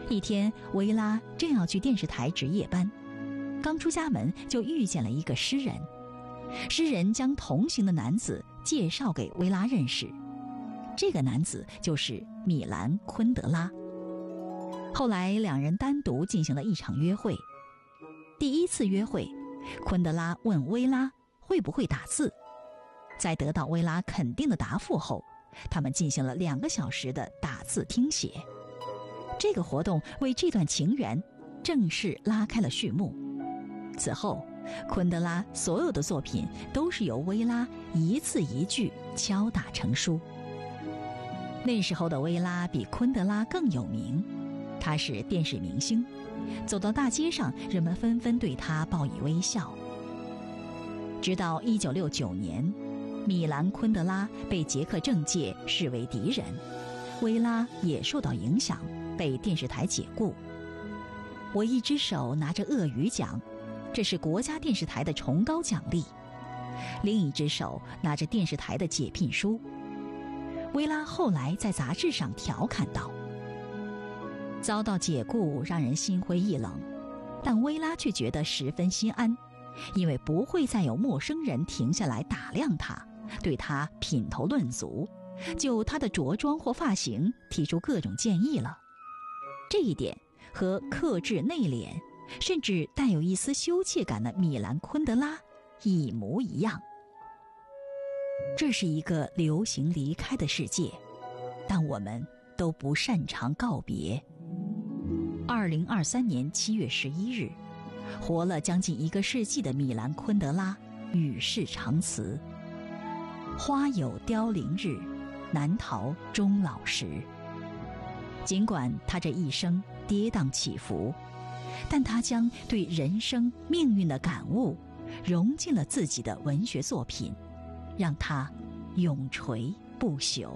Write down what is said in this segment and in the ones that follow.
一天，维拉正要去电视台值夜班，刚出家门就遇见了一个诗人。诗人将同行的男子介绍给维拉认识，这个男子就是米兰·昆德拉。后来两人单独进行了一场约会。第一次约会，昆德拉问维拉会不会打字，在得到维拉肯定的答复后，他们进行了2个小时的打字听写。这个活动为这段情缘正式拉开了序幕。此后，昆德拉所有的作品都是由维拉一字一句敲打成书。那时候的维拉比昆德拉更有名，他是电视明星，走到大街上，人们纷纷对他报以微笑。直到1969年，米兰·昆德拉被捷克政界视为敌人，维拉也受到影响，被电视台解雇。我一只手拿着鳄鱼奖，这是国家电视台的崇高奖励，另一只手拿着电视台的解聘书。维拉后来在杂志上调侃道：遭到解雇让人心灰意冷，但维拉却觉得十分心安，因为不会再有陌生人停下来打量他，对他品头论足，就他的着装或发型提出各种建议了。这一点和克制内敛甚至带有一丝羞怯感的米兰·昆德拉一模一样。这是一个流行离开的世界，但我们都不擅长告别。2023年7月11日，活了将近1个世纪的米兰·昆德拉与世长辞。花有凋零日，难逃终老时。尽管他这一生跌宕起伏，但他将对人生命运的感悟融进了自己的文学作品，让他永垂不朽。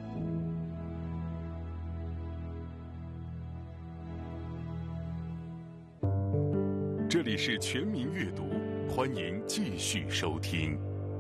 这里是全民阅读，欢迎继续收听。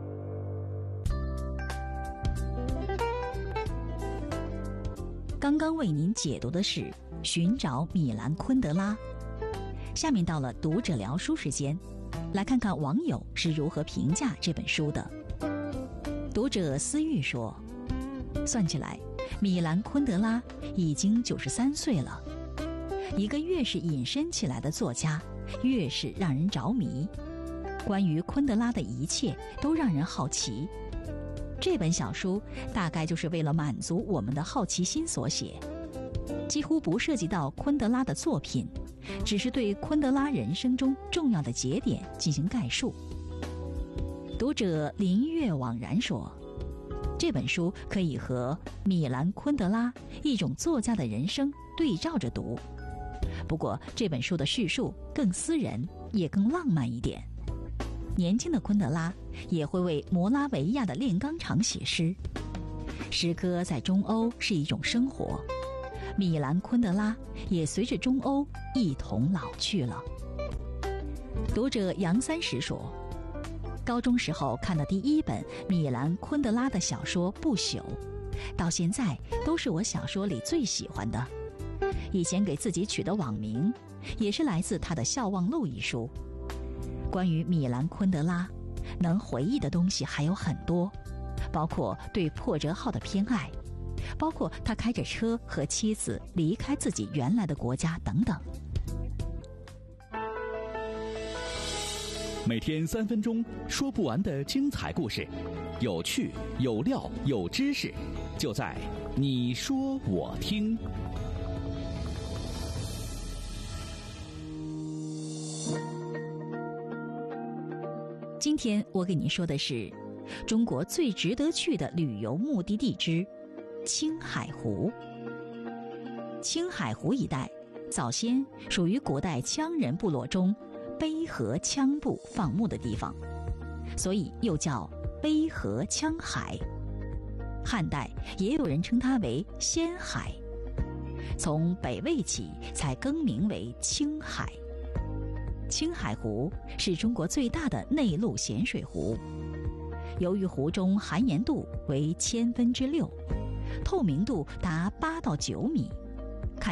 刚刚为您解读的是《寻找米兰·昆德拉》，下面到了读者聊书时间，来看看网友是如何评价这本书的。读者思玉说，算起来米兰·昆德拉已经93岁了，一个越是隐身起来的作家，越是让人着迷。关于昆德拉的一切都让人好奇，这本小书大概就是为了满足我们的好奇心所写，几乎不涉及到昆德拉的作品，只是对昆德拉人生中重要的节点进行概述。读者林月惘然说，这本书可以和米兰·昆德拉一种作家的人生对照着读，不过这本书的叙述更私人，也更浪漫一点。年轻的昆德拉也会为摩拉维亚的炼钢厂写诗，诗歌在中欧是一种生活，米兰·昆德拉也随着中欧一同老去了。读者杨三十说，高中时候看的第一本米兰·昆德拉的小说《不朽》，到现在都是我小说里最喜欢的。以前给自己取的网名也是来自他的《笑忘录》一书。关于米兰·昆德拉，能回忆的东西还有很多，包括对破折号的偏爱，包括他开着车和妻子离开自己原来的国家等等。 每天3分钟，说不完的精彩故事，有趣有料有知识，就在你说我听。 今天我给你说的是中国最值得去的旅游目的地之青海湖。青海湖一带早先属于古代羌人部落中卑河羌部放牧的地方，所以又叫卑河羌海。汉代也有人称它为仙海，从北魏起才更名为青海。青海湖是中国最大的内陆咸水湖，由于湖中含盐度为6,000%，透明度达8到9米，